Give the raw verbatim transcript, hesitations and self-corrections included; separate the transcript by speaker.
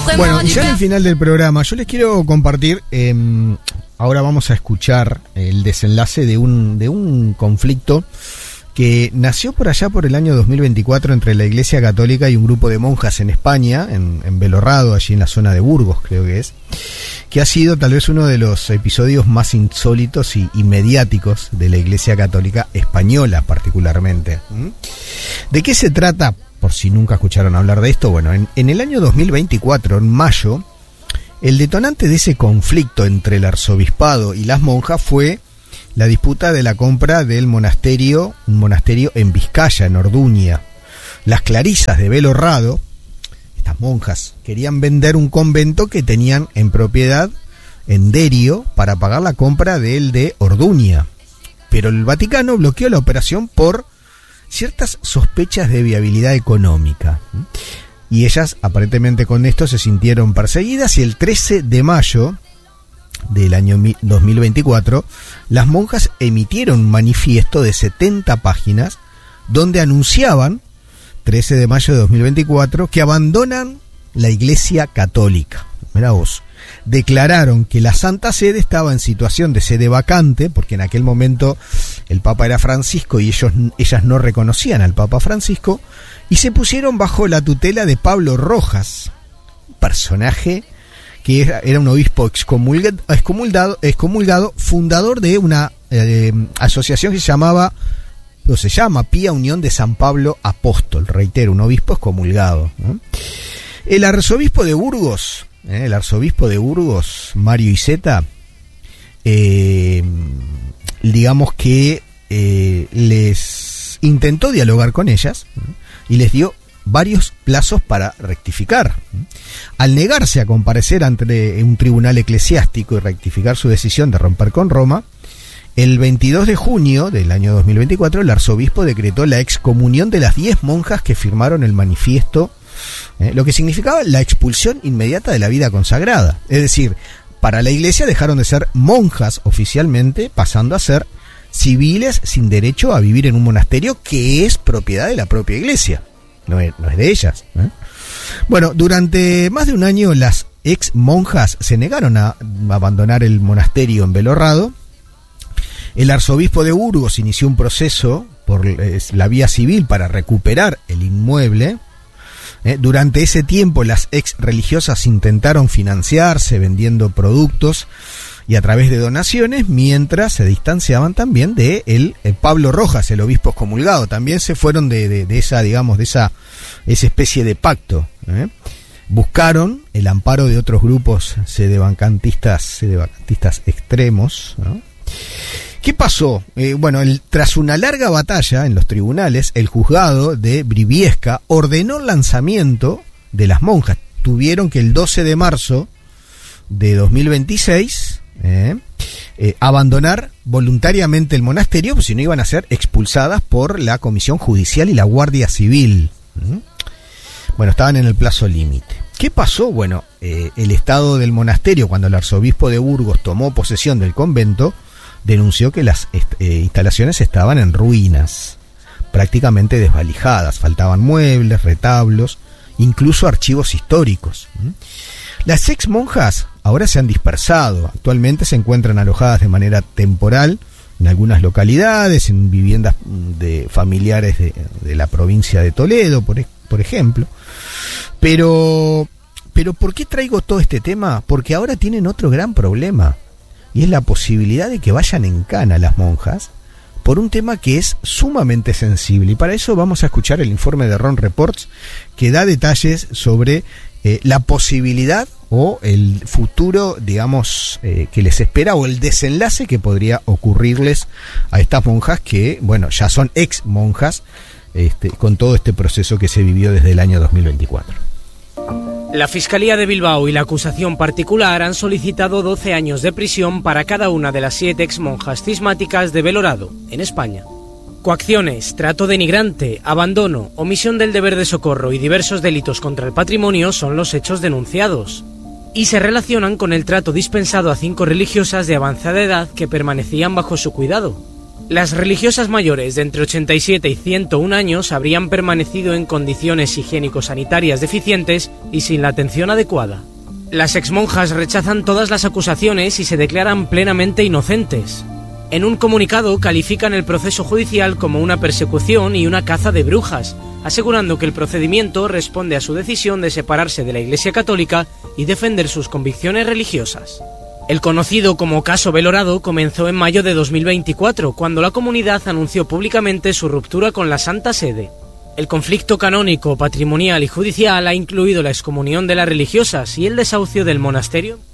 Speaker 1: Bueno, ya en el final del programa yo les quiero compartir, eh, ahora vamos a escuchar el desenlace de un, de un conflicto que nació por allá por el año dos mil veinticuatro entre la Iglesia Católica y un grupo de monjas en España, en, en Belorrado, allí en la zona de Burgos creo que es, que ha sido tal vez uno de los episodios más insólitos y, y mediáticos de la Iglesia Católica española particularmente. ¿Mm? ¿De qué se trata? Por si nunca escucharon hablar de esto, bueno, en, en el año dos mil veinticuatro, en mayo, el detonante de ese conflicto entre el arzobispado y las monjas fue la disputa de la compra del monasterio, un monasterio en Vizcaya, en Orduña. Las clarisas de Belorrado, estas monjas, querían vender un convento que tenían en propiedad en Derio para pagar la compra del de Orduña. Pero el Vaticano bloqueó la operación por ciertas sospechas de viabilidad económica. Y ellas, aparentemente con esto, se sintieron perseguidas y el trece de mayo del año dos mil veinticuatro, las monjas emitieron un manifiesto de setenta páginas donde anunciaban, trece de mayo de dos mil veinticuatro, que abandonan la Iglesia Católica. Mirá vos. Declararon que la Santa Sede estaba en situación de sede vacante, porque en aquel momento el Papa era Francisco y ellos, ellas no reconocían al Papa Francisco, y se pusieron bajo la tutela de Pablo Rojas, personaje que era un obispo excomulgado, excomulgado, excomulgado fundador de una eh, asociación que se llamaba, o se llama Pía Unión de San Pablo Apóstol, reitero, un obispo excomulgado, ¿no? El arzobispo de Burgos, eh, el arzobispo de Burgos, Mario Iceta, eh, digamos que eh, les intentó dialogar con ellas, ¿no? Y les dio varios plazos para rectificar. Al negarse a comparecer ante un tribunal eclesiástico y rectificar su decisión de romper con Roma, el veintidós de junio del año dos mil veinticuatro el arzobispo decretó la excomunión de las diez monjas que firmaron el manifiesto, eh, lo que significaba la expulsión inmediata de la vida consagrada. Es decir, para la Iglesia dejaron de ser monjas oficialmente, pasando a ser civiles sin derecho a vivir en un monasterio que es propiedad de la propia Iglesia. No es, no es de ellas, ¿eh? Bueno, durante más de un año las ex monjas se negaron a abandonar el monasterio en Belorrado. El arzobispo de Burgos inició un proceso por la vía civil para recuperar el inmueble. ¿Eh? Durante ese tiempo las ex religiosas intentaron financiarse vendiendo productos y a través de donaciones, mientras se distanciaban también de el, el Pablo Rojas, el obispo excomulgado. También se fueron de, de, de esa, digamos, de esa, esa especie de pacto, ¿eh? Buscaron el amparo de otros grupos sedevacantistas, sedevacantistas extremos, ¿no? ¿Qué pasó? Eh, bueno, el, tras una larga batalla en los tribunales, el juzgado de Briviesca ordenó el lanzamiento de las monjas. Tuvieron que el doce de marzo de dos mil veintiséis eh, eh, abandonar voluntariamente el monasterio, pues si no iban a ser expulsadas por la Comisión Judicial y la Guardia Civil. ¿Mm? Bueno, estaban en el plazo límite. ¿Qué pasó? Bueno, eh, el estado del monasterio, cuando el arzobispo de Burgos tomó posesión del convento, denunció que las eh, instalaciones estaban en ruinas, prácticamente desvalijadas, faltaban muebles, retablos, incluso archivos históricos. ¿Mm? Las ex monjas ahora se han dispersado, actualmente se encuentran alojadas de manera temporal en algunas localidades, en viviendas de familiares de, de la provincia de Toledo, por, por ejemplo. Pero, pero ¿por qué traigo todo este tema? Porque ahora tienen otro gran problema, y es la posibilidad de que vayan en cana las monjas por un tema que es sumamente sensible. Y para eso vamos a escuchar el informe de Ron Reports, que da detalles sobre eh, la posibilidad o el futuro, digamos, eh, que les espera, o el desenlace que podría ocurrirles a estas monjas que, bueno, ya son ex monjas, este, con todo este proceso que se vivió desde el año dos mil veinticuatro.
Speaker 2: La Fiscalía de Bilbao y la acusación particular han solicitado doce años de prisión para cada una de las siete exmonjas cismáticas de Belorado, en España. Coacciones, trato denigrante, abandono, omisión del deber de socorro y diversos delitos contra el patrimonio son los hechos denunciados, y se relacionan con el trato dispensado a cinco religiosas de avanzada edad que permanecían bajo su cuidado. Las religiosas mayores de entre ochenta y siete y ciento un años habrían permanecido en condiciones higiénico-sanitarias deficientes y sin la atención adecuada. Las exmonjas rechazan todas las acusaciones y se declaran plenamente inocentes. En un comunicado califican el proceso judicial como una persecución y una caza de brujas, asegurando que el procedimiento responde a su decisión de separarse de la Iglesia Católica y defender sus convicciones religiosas. El conocido como caso Belorado comenzó en mayo de dos mil veinticuatro, cuando la comunidad anunció públicamente su ruptura con la Santa Sede. El conflicto canónico, patrimonial y judicial ha incluido la excomunión de las religiosas y el desahucio del monasterio.